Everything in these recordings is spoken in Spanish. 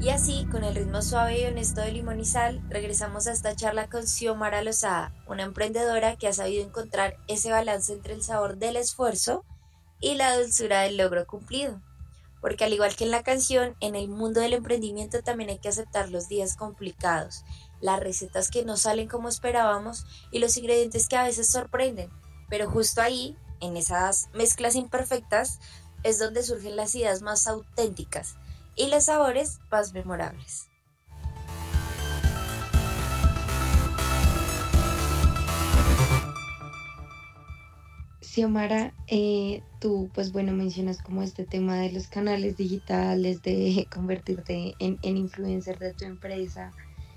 Y así, con el ritmo suave y honesto de Limón y Sal, regresamos a esta charla con Xiomara Lozada, una emprendedora que ha sabido encontrar ese balance entre el sabor del esfuerzo y la dulzura del logro cumplido. Porque al igual que en la canción, en el mundo del emprendimiento también hay que aceptar los días complicados, las recetas que no salen como esperábamos y los ingredientes que a veces sorprenden. Pero justo ahí, en esas mezclas imperfectas, es donde surgen las ideas más auténticas y los sabores más memorables. Xiomara, tú pues bueno mencionas como este tema de los canales digitales, de convertirte en influencer de tu empresa.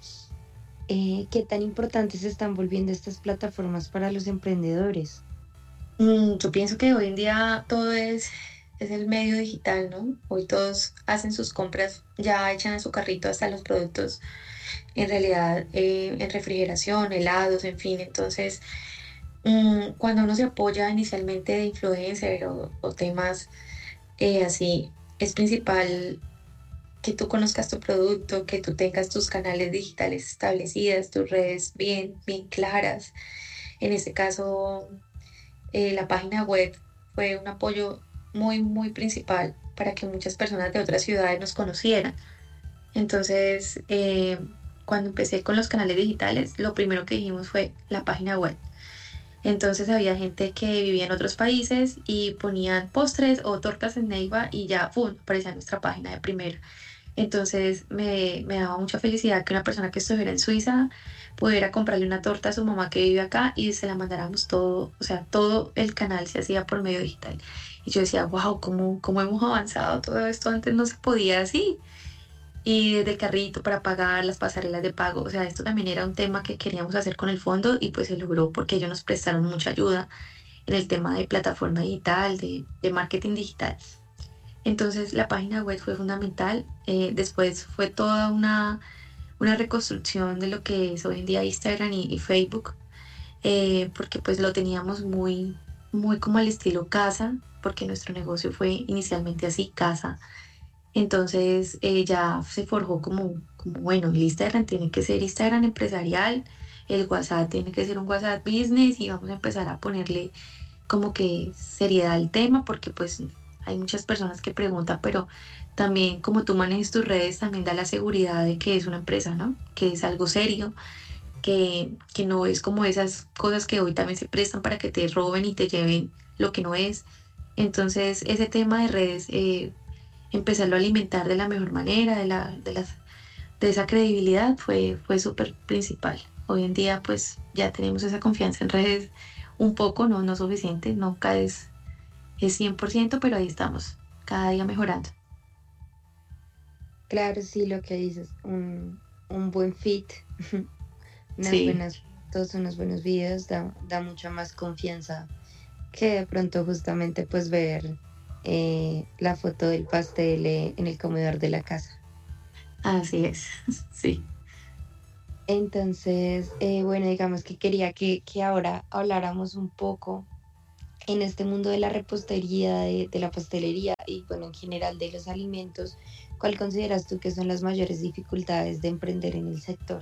¿Qué tan importantes se están volviendo estas plataformas para los emprendedores? Yo pienso que hoy en día todo es el medio digital, ¿no? Hoy todos hacen sus compras, ya echan en su carrito hasta los productos, en realidad, en refrigeración, helados, en fin. Entonces, cuando uno se apoya inicialmente de influencer o temas así, es principal que tú conozcas tu producto, que tú tengas tus canales digitales establecidas, tus redes bien claras. En este caso, la página web fue un apoyo muy principal para que muchas personas de otras ciudades nos conocieran. Entonces, cuando empecé con los canales digitales, lo primero que dijimos fue la página web. Entonces había gente que vivía en otros países y ponían postres o tortas en Neiva y ya, ¡pum!, aparecía nuestra página de primero. Entonces me daba mucha felicidad que una persona que estuviera en Suiza pudiera comprarle una torta a su mamá que vive acá y se la mandáramos todo, o sea, todo el canal se hacía por medio digital. Y yo decía, wow, ¿cómo hemos avanzado todo esto? Antes no se podía así. Y desde el carrito para pagar las pasarelas de pago, o sea, esto también era un tema que queríamos hacer con el fondo y pues se logró porque ellos nos prestaron mucha ayuda en el tema de plataforma digital, de marketing digital. Entonces la página web fue fundamental. Después fue toda una reconstrucción de lo que es hoy en día Instagram y Facebook, porque pues lo teníamos muy como al estilo casa, porque nuestro negocio fue inicialmente así, casa. Entonces ya se forjó como, bueno, el Instagram tiene que ser Instagram empresarial, el WhatsApp tiene que ser un WhatsApp business y vamos a empezar a ponerle como que seriedad al tema, porque pues hay muchas personas que preguntan, pero también como tú manejes tus redes, también da la seguridad de que es una empresa, ¿no? Que es algo serio, que no es como esas cosas que hoy también se prestan para que te roben y te lleven lo que no es. Entonces, ese tema de redes, empezarlo a alimentar de la mejor manera, de esa credibilidad, fue súper principal. Hoy en día, pues ya tenemos esa confianza en redes un poco, no suficiente, nunca es 100%, pero ahí estamos, cada día mejorando. Claro, sí, lo que dices, un buen fit, unas Sí. buenas fotos, unos buenos videos, da mucha más confianza que de pronto justamente pues ver la foto del pastel en el comedor de la casa. Así es, sí. Entonces, bueno, digamos que quería que ahora habláramos un poco en este mundo de la repostería, de la pastelería y bueno, en general de los alimentos. ¿Cuál consideras tú que son las mayores dificultades de emprender en el sector?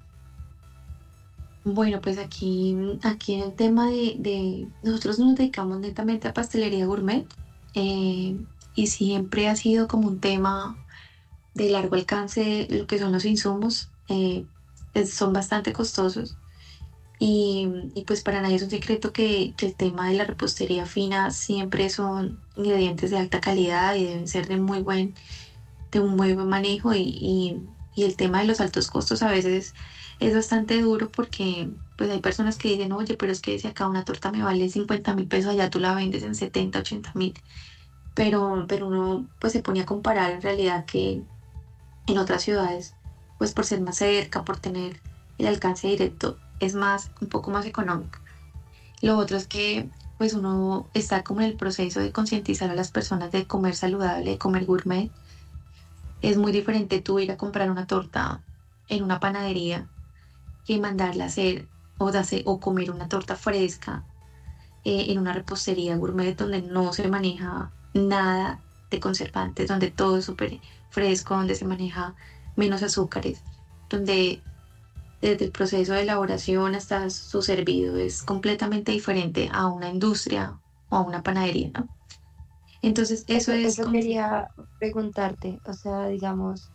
Bueno, pues aquí en el tema nosotros nos dedicamos netamente a pastelería gourmet, eh, y siempre ha sido como un tema de largo alcance lo que son los insumos. Son bastante costosos y pues para nadie es un secreto que el tema de la repostería fina siempre son ingredientes de alta calidad y deben ser de un muy buen manejo y el tema de los altos costos a veces es bastante duro porque pues hay personas que dicen, oye, pero es que si acá una torta me vale 50.000 pesos, allá tú la vendes en 70.000, 80.000, pero uno pues se pone a comparar en realidad que en otras ciudades, pues por ser más cerca, por tener el alcance directo, es un poco más económico. Lo otro es que pues uno está como en el proceso de concientizar a las personas de comer saludable, de comer gourmet. Es muy diferente tú ir a comprar una torta en una panadería que mandarla a hacer o comer una torta fresca en una repostería gourmet donde no se maneja nada de conservantes, donde todo es súper fresco, donde se maneja menos azúcares, donde desde el proceso de elaboración hasta su servido es completamente diferente a una industria o a una panadería, ¿no? Entonces, eso es Eso como... quería preguntarte, o sea, digamos,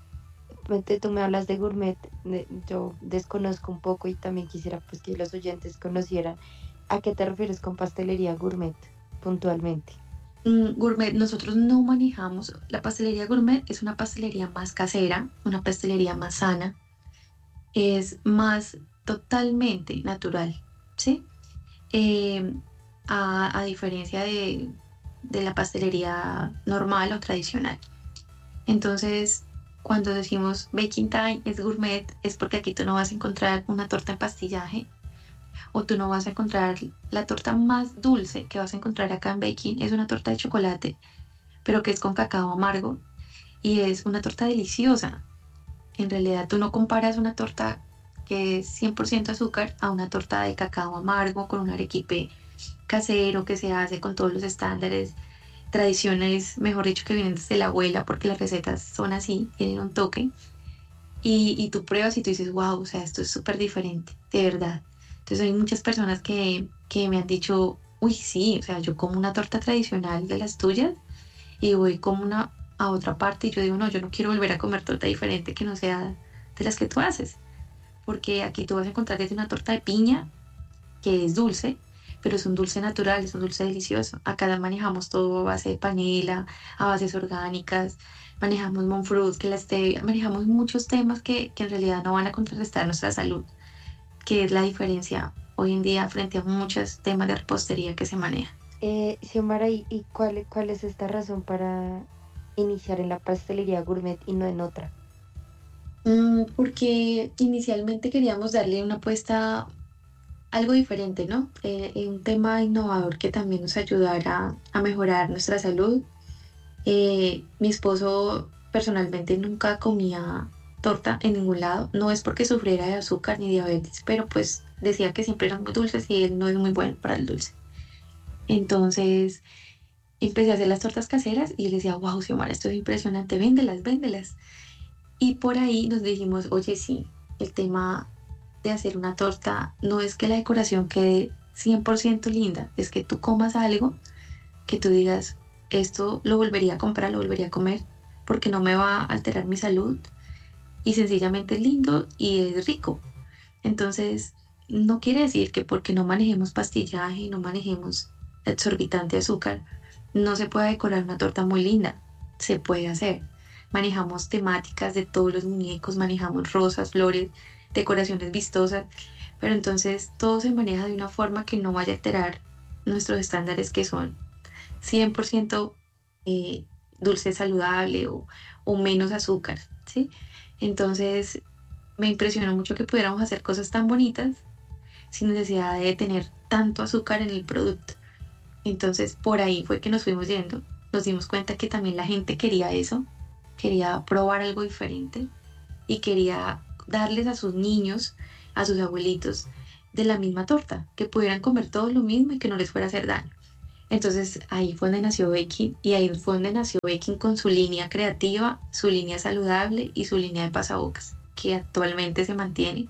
tú me hablas de gourmet, yo desconozco un poco y también quisiera pues que los oyentes conocieran a qué te refieres con pastelería gourmet puntualmente. Gourmet, nosotros no manejamos, la pastelería gourmet es una pastelería más casera, una pastelería más sana, es más totalmente natural, ¿sí? Eh, a diferencia de la pastelería normal o tradicional. Entonces, cuando decimos baking time es gourmet, es porque aquí tú no vas a encontrar una torta en pastillaje o tú no vas a encontrar la torta más dulce que vas a encontrar acá en baking, es una torta de chocolate, pero que es con cacao amargo y es una torta deliciosa. En realidad tú no comparas una torta que es 100% azúcar a una torta de cacao amargo con un arequipe casero que se hace con todos los estándares, tradiciones, mejor dicho, que vienen desde la abuela porque las recetas son así, tienen un toque. Y tú pruebas y tú dices, wow, o sea, esto es súper diferente, de verdad. Entonces hay muchas personas que me han dicho, uy, sí, o sea, yo como una torta tradicional de las tuyas y voy como una a otra parte y yo digo, no, yo no quiero volver a comer torta diferente que no sea de las que tú haces, porque aquí tú vas a encontrar desde una torta de piña, que es dulce, pero es un dulce natural, es un dulce delicioso. Acá manejamos todo a base de panela, a bases orgánicas, manejamos monfruit, que la stevia, manejamos muchos temas que en realidad no van a contrarrestar nuestra salud, que es la diferencia hoy en día frente a muchos temas de repostería que se manejan. Xiomara, ¿y cuál es esta razón para iniciar en la pastelería gourmet y no en otra? Porque inicialmente queríamos darle una apuesta algo diferente, ¿no? Un tema innovador que también nos ayudara a mejorar nuestra salud. Mi esposo personalmente nunca comía torta en ningún lado. No es porque sufriera de azúcar ni diabetes, pero pues decía que siempre eran muy dulces y él no es muy bueno para el dulce. Entonces empecé a hacer las tortas caseras y él decía, wow, Xiomara, esto es impresionante, véndelas, véndelas. Y por ahí nos dijimos, oye, sí, el tema de hacer una torta no es que la decoración quede 100% linda, es que tú comas algo que tú digas, esto lo volvería a comprar, lo volvería a comer, porque no me va a alterar mi salud y sencillamente es lindo y es rico. Entonces, no quiere decir que porque no manejemos pastillaje y no manejemos exorbitante azúcar, no se pueda decorar una torta muy linda. Se puede hacer. Manejamos temáticas de todos los muñecos, manejamos rosas, flores, decoraciones vistosas, pero entonces todo se maneja de una forma que no vaya a alterar nuestros estándares que son 100% eh, dulce saludable o menos azúcar, ¿sí? Entonces me impresionó mucho que pudiéramos hacer cosas tan bonitas sin necesidad de tener tanto azúcar en el producto. Entonces por ahí fue que nos fuimos yendo, nos dimos cuenta que también la gente quería eso, quería probar algo diferente y quería darles a sus niños, a sus abuelitos, de la misma torta, que pudieran comer todo lo mismo y que no les fuera a hacer daño. Entonces ahí fue donde nació Baking y ahí fue donde nació Baking con su línea creativa, su línea saludable y su línea de pasabocas, que actualmente se mantiene,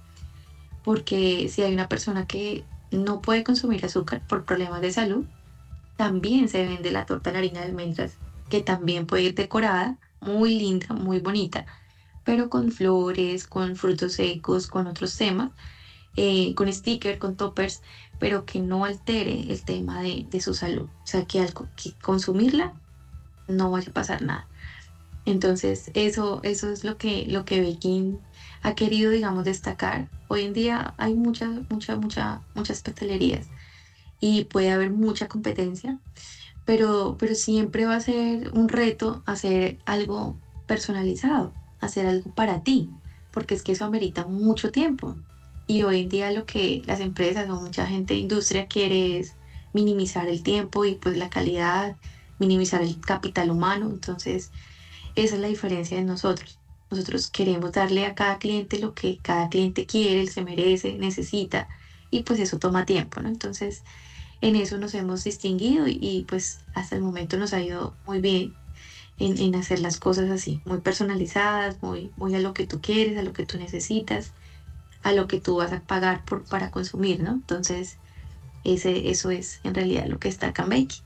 porque si hay una persona que no puede consumir azúcar por problemas de salud, también se vende la torta de harina de almendras, que también puede ir decorada, muy linda, muy bonita, pero con flores, con frutos secos, con otros temas, con stickers, con toppers, pero que no altere el tema de su salud. O sea, que al que consumirla no vaya a pasar nada. Entonces, eso es lo que Baking ha querido, digamos, destacar. Hoy en día hay muchas pastelerías y puede haber mucha competencia, pero siempre va a ser un reto hacer algo personalizado, hacer algo para ti, porque es que eso amerita mucho tiempo. Y hoy en día lo que las empresas o mucha gente de industria quiere es minimizar el tiempo y pues la calidad, minimizar el capital humano. Entonces, esa es la diferencia de nosotros. Nosotros queremos darle a cada cliente lo que cada cliente quiere, se merece, necesita, y pues eso toma tiempo, ¿no? Entonces, en eso nos hemos distinguido y pues hasta el momento nos ha ido muy bien. en hacer las cosas así, muy personalizadas, muy a lo que tú quieres, a lo que tú necesitas, a lo que tú vas a pagar para consumir, ¿no? Entonces, eso es en realidad lo que está acá en Baking.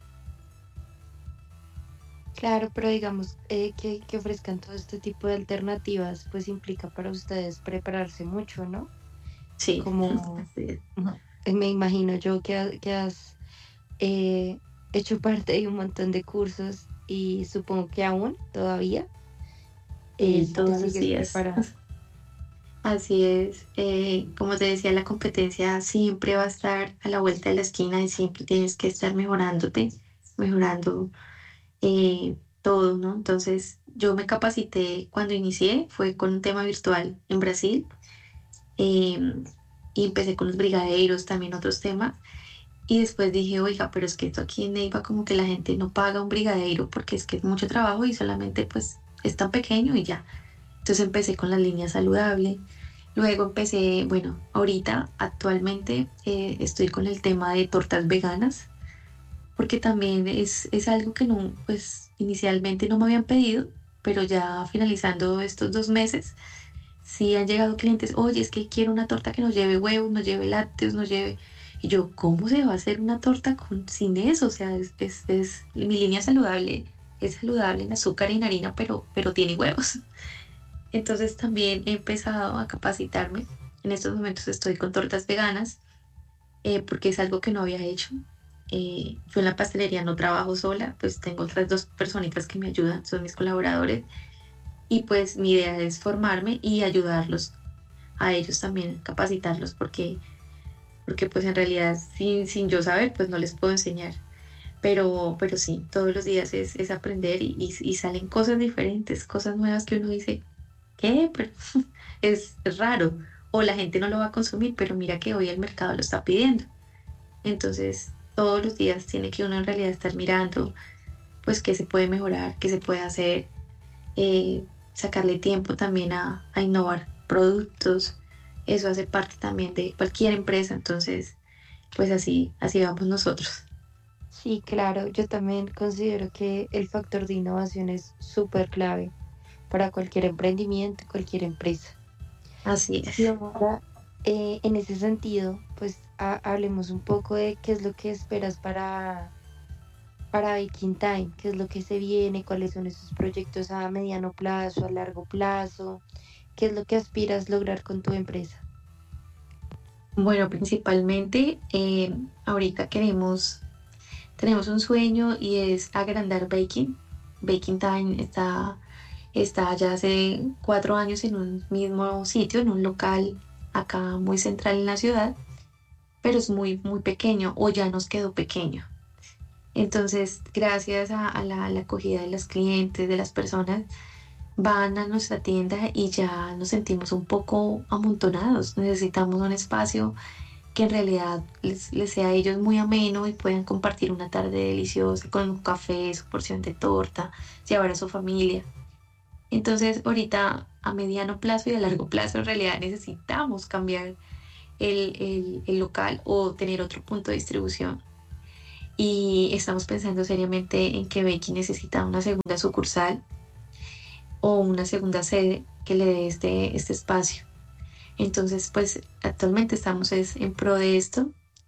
Claro, pero digamos que ofrezcan todo este tipo de alternativas, pues implica para ustedes prepararse mucho, ¿no? Sí, Como así es. ujú, me imagino yo que has eh, hecho parte de un montón de cursos y supongo que aún todavía Sí, te todos los sigues días. preparando. Así es. Como te decía, la competencia siempre va a estar a la vuelta de la esquina y siempre tienes que estar mejorándote, mejorando todo, ¿no? Entonces, yo me capacité cuando inicié, fue con un tema virtual en Brasil, em, y empecé con los brigadeiros, también otros temas. Y después dije, oiga, pero es que esto aquí en Neiva como que la gente no paga un brigadeiro porque es que es mucho trabajo y solamente pues es tan pequeño y ya. Entonces empecé con la línea saludable. Luego empecé, bueno, ahorita actualmente estoy con el tema de tortas veganas porque también es algo que no, pues inicialmente no me habían pedido, pero ya finalizando estos 2 meses, sí han llegado clientes, oye, es que quiero una torta que no lleve huevos, no lleve lácteos, no lleve... Y yo, ¿cómo se va a hacer una torta sin eso? O sea, mi línea saludable, es saludable en azúcar y en harina, pero tiene huevos. Entonces también he empezado a capacitarme. En estos momentos estoy con tortas veganas, porque es algo que no había hecho. Yo en la pastelería no trabajo sola, pues tengo otras 2 personitas que me ayudan, son mis colaboradores. Y pues mi idea es formarme y ayudarlos a ellos también, capacitarlos, porque pues en realidad sin yo saber, pues no les puedo enseñar. Pero sí, todos los días es aprender y salen cosas diferentes, cosas nuevas que uno dice, ¿qué? Pero es raro. O la gente no lo va a consumir, pero mira que hoy el mercado lo está pidiendo. Entonces, todos los días tiene que uno en realidad estar mirando, pues, qué se puede mejorar, qué se puede hacer, sacarle tiempo también a innovar productos. Eso hace parte también de cualquier empresa. Entonces, pues así vamos nosotros. Sí, claro, yo también considero que el factor de innovación es súper clave para cualquier emprendimiento, cualquier empresa. Así Y es. ahora, en ese sentido, pues hablemos un poco de qué es lo que esperas para Baking Time, qué es lo que se viene, cuáles son esos proyectos a mediano plazo, a largo plazo, qué es lo que aspiras lograr con tu empresa. Bueno, principalmente ahorita tenemos un sueño y es agrandar Baking. Baking Time está ya hace 4 años en un mismo sitio, en un local acá muy central en la ciudad, pero es muy, muy pequeño o ya nos quedó pequeño. Entonces, gracias a la acogida de los clientes, de las personas, van a nuestra tienda y ya nos sentimos un poco amontonados. Necesitamos un espacio que en realidad les sea a ellos muy ameno y puedan compartir una tarde deliciosa con un café, su porción de torta, llevar a su familia. Entonces, ahorita a mediano plazo y a largo plazo, en realidad necesitamos cambiar el local o tener otro punto de distribución. Y estamos pensando seriamente en que Becky necesita una segunda sucursal o una segunda sede que le dé este espacio. Entonces, pues actualmente estamos en pro de esto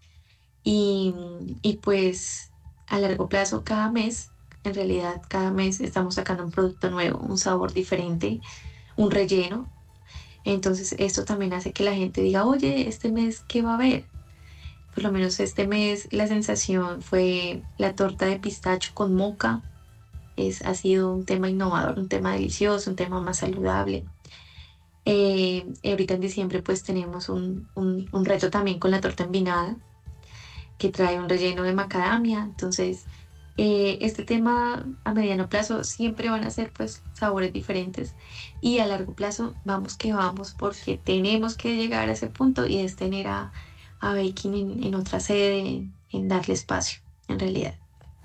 y pues a largo plazo cada mes, en realidad cada mes estamos sacando un producto nuevo, un sabor diferente, un relleno. Entonces esto también hace que la gente diga, oye, este mes, ¿qué va a haber? Por lo menos este mes la sensación fue la torta de pistacho con moca. Ha sido un tema innovador, un tema delicioso, un tema más saludable. Ahorita en diciembre pues tenemos un reto también con la torta envinada que trae un relleno de macadamia. Entonces, este tema a mediano plazo siempre van a ser pues sabores diferentes y a largo plazo vamos que vamos porque tenemos que llegar a ese punto y es tener a Baking en otra sede, en darle espacio, en realidad.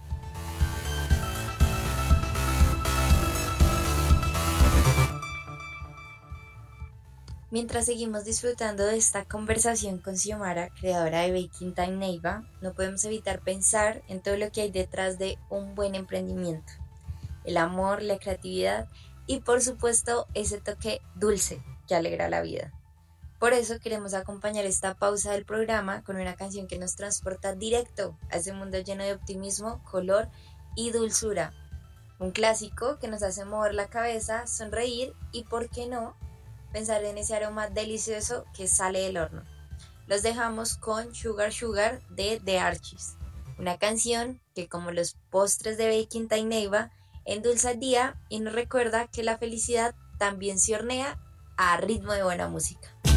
Mientras seguimos disfrutando de esta conversación con Xiomara, creadora de Baking Time Neiva, no podemos evitar pensar en todo lo que hay detrás de un buen emprendimiento. el amor, la creatividad y por supuesto ese toque dulce que alegra la vida. Por eso queremos acompañar esta pausa del programa con una canción que nos transporta directo a ese mundo lleno de optimismo, color y dulzura. Un clásico que nos hace mover la cabeza, sonreír y, ¿por qué no?, pensar en ese aroma delicioso que sale del horno. Los dejamos con Sugar Sugar de The Archies, una canción que, como los postres de Baking Time Neiva, endulza el día y nos recuerda que la felicidad también se hornea a ritmo de buena música.